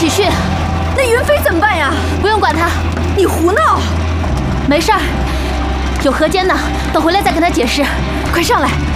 启训。 那云飞怎么办呀？ 不用管他， 你胡闹！ 没事儿，有何坚呢，等回来再跟他解释。 快上来！